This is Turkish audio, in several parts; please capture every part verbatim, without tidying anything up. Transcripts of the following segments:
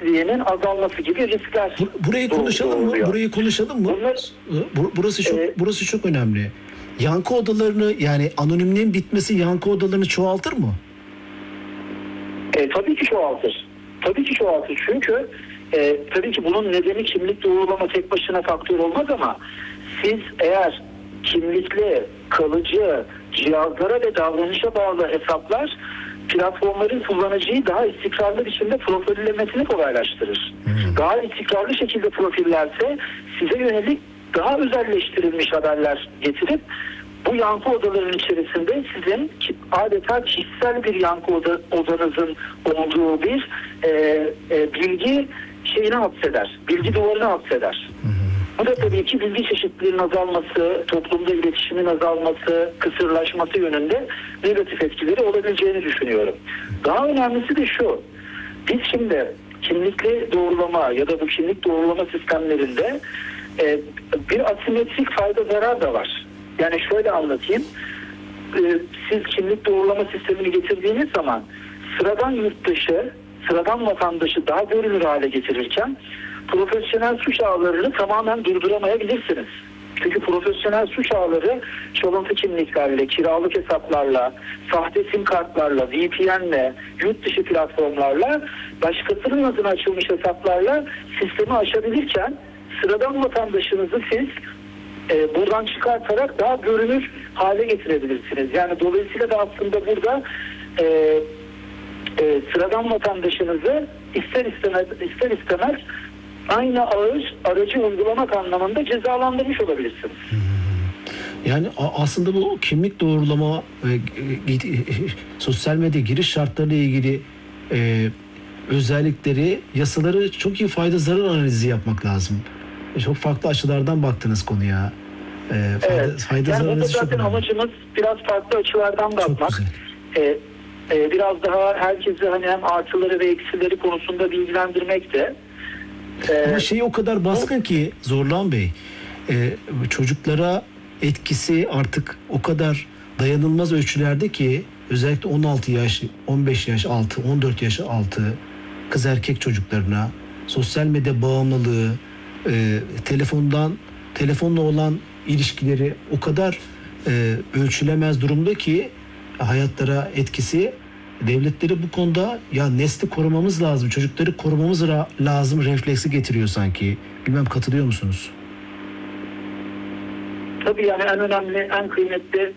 eşitsizliğinin azalması gibi riskler. Bur- burayı konuşalım mı? Doğruyor. Burayı konuşalım mı? Bunlar, Bur- burası çok e, burası çok önemli. Yankı odalarını, yani anonimliğin bitmesi yankı odalarını çoğaltır mı? E, tabii ki çoğaltır. Tabii ki çoğaltır. Çünkü e, tabii ki bunun nedeni kimlik doğrulama tek başına faktör olmaz ama siz eğer kimlikli, kalıcı, cihazlara ve davranışa bağlı hesaplar platformların kullanıcıyı daha istikrarlı biçimde profillemesini kolaylaştırır. Hmm. Daha istikrarlı şekilde profillerse size yönelik daha özelleştirilmiş haberler getirip bu yankı odalarının içerisinde sizin adeta kişisel bir yankı oda, odanızın olduğu bir e, e, bilgi şeyini hapseder. Bilgi duvarını hapseder. Hı hı. Bu da tabii ki bilgi çeşitliliğinin azalması, toplumda iletişimin azalması, kısırlaşması yönünde negatif etkileri olabileceğini düşünüyorum. Daha önemlisi de şu. Biz şimdi kimlikli doğrulama ya da bu kimlik doğrulama sistemlerinde e, bir asimetrik fayda zarar da var. Yani şöyle anlatayım. Ee, siz kimlik doğrulama sistemini getirdiğiniz zaman sıradan yurttaşı, sıradan vatandaşı daha görünür hale getirirken profesyonel suç ağlarını tamamen durduramayabilirsiniz. Çünkü profesyonel suç ağları çalıntı kimliklerle, kiralık hesaplarla, sahte sim kartlarla, V P N'le, yurt dışı platformlarla, başkasının adına açılmış hesaplarla sistemi aşabilirken sıradan vatandaşınızı siz E, buradan çıkartarak daha görünür hale getirebilirsiniz. Yani dolayısıyla da aslında burada e, e, sıradan vatandaşınızı ister istemez, ister istemez aynı ağır aracı uygulamak anlamında cezalandırmış olabilirsiniz. Yani aslında bu kimlik doğrulama ve sosyal medya giriş şartlarıyla ilgili e, özellikleri, yasaları çok iyi fayda zarar analizi yapmak lazım. Çok farklı açılardan baktınız konuya. Ee, fayda, evet. Fayda yani burada zaten önemli. Amacımız biraz farklı açılardan bakmak. Ee, e, biraz daha herkesi hani hem artıları ve eksileri konusunda bilgilendirmek de. Ee, Ama şey o kadar baskın bu, ki Zorlan Bey, e, çocuklara etkisi artık o kadar dayanılmaz ölçülerde ki özellikle on altı yaş, on beş yaş altı, on dört yaş altı kız erkek çocuklarına sosyal medya bağımlılığı, e, telefondan telefonla olan ilişkileri o kadar e, ölçülemez durumda ki hayatlara etkisi, devletleri bu konuda ya nesli korumamız lazım, çocukları korumamız ra- lazım refleksi getiriyor sanki. Bilmem katılıyor musunuz? Tabii yani en önemli, en kıymetli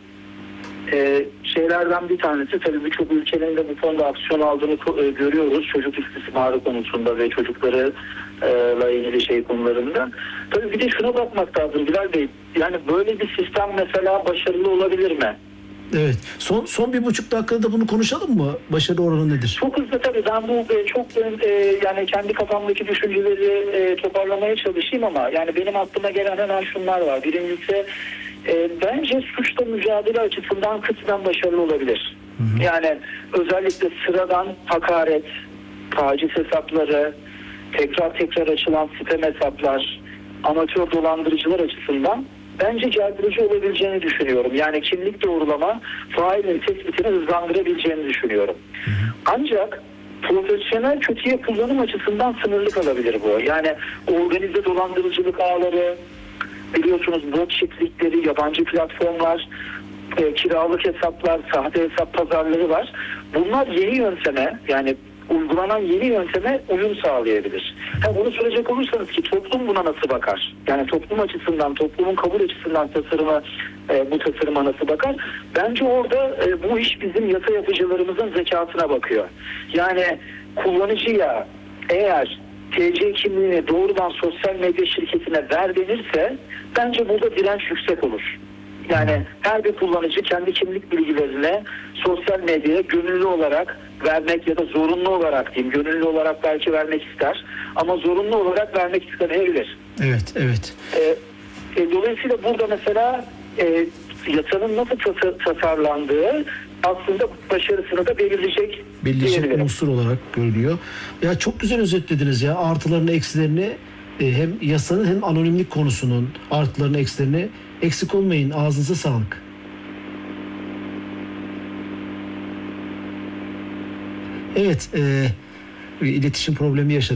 e, şeylerden bir tanesi tabii birçok ülkenin de bu konuda aksiyon aldığını e, görüyoruz. Çocuk istismarı konusunda ve çocuklarla ilgili şey konularında. Tabii bir de şuna bakmak lazım Bilal Bey. Yani böyle bir sistem mesela başarılı olabilir mi? Evet. Son son bir buçuk dakikada bunu konuşalım mı? Başarı oranı nedir? Çok hızlı tabii. Ben bu e, çok e, yani kendi kafamdaki düşünceleri e, toparlamaya çalışayım ama yani benim aklıma gelen hemen şunlar var. Birincisi e, bence suçla mücadele açısından kısmen başarılı olabilir. Hı hı. Yani özellikle sıradan hakaret, taciz hesapları, tekrar tekrar açılan sitem hesaplar, amatör dolandırıcılar açısından bence caydırıcı olabileceğini düşünüyorum. Yani kimlik doğrulama failin tespitini hızlandırabileceğini düşünüyorum. Hı hı. Ancak profesyonel kötüye kullanım açısından sınırlı kalabilir bu. Yani organize dolandırıcılık ağları, biliyorsunuz bot çiftlikleri, yabancı platformlar, e, kiralık hesaplar, sahte hesap pazarları var. Bunlar yeni yönteme, yani uygulanan yeni yönteme uyum sağlayabilir. Ha, bunu söyleyecek olursanız ki toplum buna nasıl bakar? Yani toplum açısından, toplumun kabul açısından tasarıma, e, bu tasarıma nasıl bakar? Bence orada e, bu iş bizim yasa yapıcılarımızın zekasına bakıyor. Yani kullanıcıya eğer T C kimliğini doğrudan sosyal medya şirketine ver denirse bence burada direnç yüksek olur. Yani her bir kullanıcı kendi kimlik bilgilerini sosyal medyaya gönüllü olarak vermek ya da zorunlu olarak diyeyim, gönüllü olarak belki vermek ister ama zorunlu olarak vermek istemeyebilir. Evet, evet. E, e, dolayısıyla burada mesela e, yasanın nasıl tas- tasarlandığı aslında başarısını da belirleyecek. Belirleyecek unsur olarak görülüyor. Ya çok güzel özetlediniz ya, artılarını eksilerini, hem yasanın hem anonimlik konusunun artılarını eksilerini. Eksik olmayın, ağzınıza sağlık. Evet, e, iletişim problemi yaşadık.